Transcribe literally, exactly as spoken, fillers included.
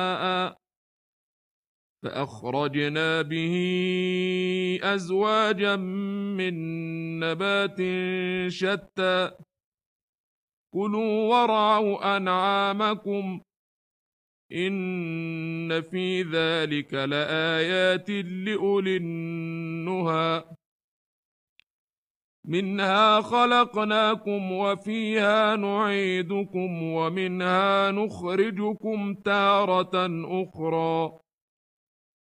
فأخرجنا به أزواجا من نبات شتى كلوا وارعوا أنعامكم إن في ذلك لآيات لأولي النهى منها خلقناكم وفيها نعيدكم ومنها نخرجكم تارة أخرى